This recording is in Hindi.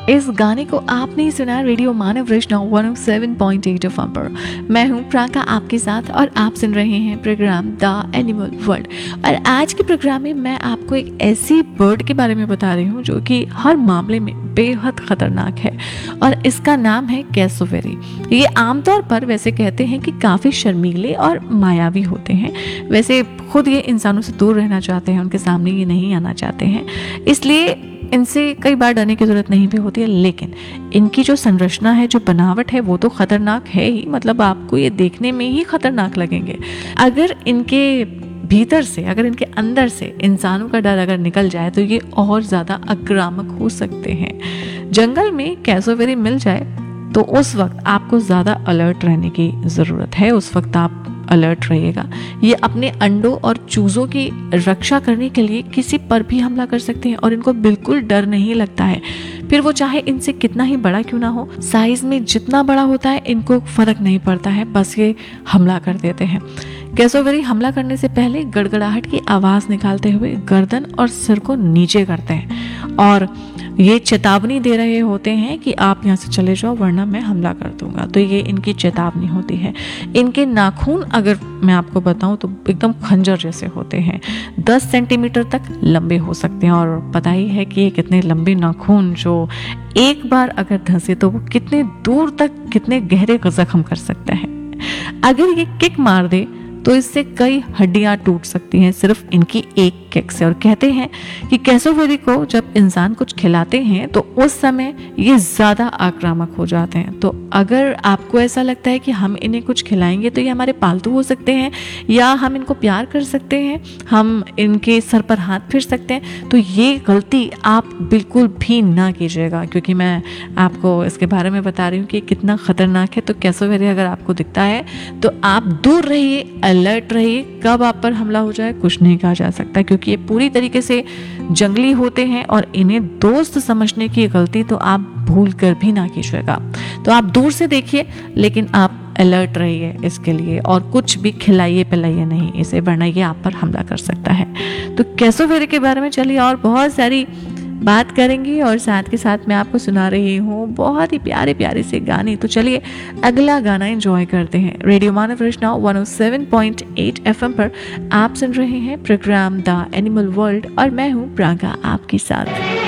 इस गाने को आपने सुना रेडियो मानव वैष्णव 107.8 एफएम पर। मैं हूं प्राका आपके साथ और आप सुन रहे हैं प्रोग्राम द एनिमल वर्ल्ड। और आज के प्रोग्राम में मैं आपको एक ऐसी बर्ड के बारे में बता रही हूं जो कि हर मामले में बेहद खतरनाक है और इसका नाम है कैसोवेरी। ये आमतौर पर वैसे कहते हैं कि काफ़ी शर्मीले और मायावी होते हैं। वैसे खुद ये इंसानों से दूर रहना चाहते हैं, उनके सामने ये नहीं आना चाहते हैं, इसलिए इनसे कई बार डरने की ज़रूरत नहीं भी होती है। लेकिन इनकी जो संरचना है, जो बनावट है, वो तो खतरनाक है ही। मतलब आपको ये देखने में ही खतरनाक लगेंगे। अगर इनके भीतर से, अगर इनके अंदर से इंसानों का डर अगर निकल जाए तो ये और ज़्यादा आक्रामक हो सकते हैं। जंगल में कैसोवेरी मिल जाए तो उस वक्त आपको ज़्यादा अलर्ट रहने की ज़रूरत है। उस वक्त आप अलर्ट रहिएगा। ये अपने अंडों और चूज़ों की रक्षा करने के लिए किसी पर भी हमला कर सकते हैं और इनको बिल्कुल डर नहीं लगता है। फिर वो चाहे इनसे कितना ही बड़ा क्यों ना हो, साइज में जितना बड़ा होता है इनको फर्क नहीं पड़ता है, बस ये हमला कर देते हैं। कैसोवेरी हमला करने से पहले गड़गड़ाहट की आवाज़ निकालते हुए गर्दन और सिर को नीचे करते हैं और ये चेतावनी दे रहे होते हैं कि आप यहाँ से चले जाओ वरना मैं हमला कर दूंगा। तो ये इनकी चेतावनी होती है। इनके नाखून अगर मैं आपको बताऊं तो एकदम खंजर जैसे होते हैं, 10 सेंटीमीटर तक लंबे हो सकते हैं। और पता ही है कि ये कितने लंबे नाखून जो एक बार अगर धंसे तो वो कितने दूर तक, कितने गहरे जख्म कर सकते हैं। अगर ये किक मार दे तो इससे कई हड्डियां टूट सकती हैं सिर्फ इनकी एक किक से। और कहते हैं कि कैसोवेरी को जब इंसान कुछ खिलाते हैं तो उस समय ये ज़्यादा आक्रामक हो जाते हैं। तो अगर आपको ऐसा लगता है कि हम इन्हें कुछ खिलाएंगे तो ये हमारे पालतू हो सकते हैं या हम इनको प्यार कर सकते हैं, हम इनके सर पर हाथ फेर सकते हैं, तो ये गलती आप बिल्कुल भी ना कीजिएगा, क्योंकि मैं आपको इसके बारे में बता रही हूँ कि कितना ख़तरनाक है। तो कैसोवेरी अगर आपको दिखता है तो आप दूर रहिए, अलर्ट रहिए। कब आप पर हमला हो जाए कुछ नहीं कहा जा सकता, क्योंकि ये पूरी तरीके से जंगली होते हैं और इन्हें दोस्त समझने की गलती तो आप भूल कर भी ना कीजिएगा। तो आप दूर से देखिए लेकिन आप अलर्ट रहिए इसके लिए, और कुछ भी खिलाइए पिलाइए नहीं इसे, वरना ये आप पर हमला कर सकता है। तो कैसोवेरी के बारे में चलिए और बहुत सारी बात करेंगी और साथ के साथ मैं आपको सुना रही हूँ बहुत ही प्यारे प्यारे से गाने। तो चलिए अगला गाना एंजॉय करते हैं। रेडियो मानव वैष्णव 107.8 एफएम पर आप सुन रहे हैं प्रोग्राम द एनिमल वर्ल्ड और मैं हूँ प्राका आपके साथ।